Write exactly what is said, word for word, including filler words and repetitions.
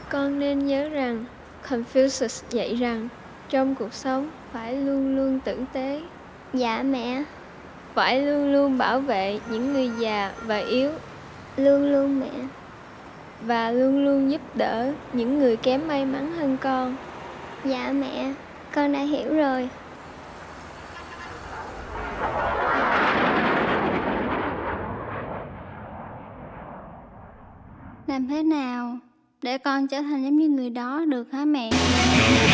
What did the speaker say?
Con nên nhớ rằng Confucius dạy rằng trong cuộc sống phải luôn luôn tử tế. Dạ mẹ. Phải luôn luôn bảo vệ những người già và yếu. Luôn luôn mẹ. Và luôn luôn giúp đỡ những người kém may mắn hơn con. Dạ mẹ, con đã hiểu rồi. Làm thế nào để con trở thành giống như người đó được hả mẹ?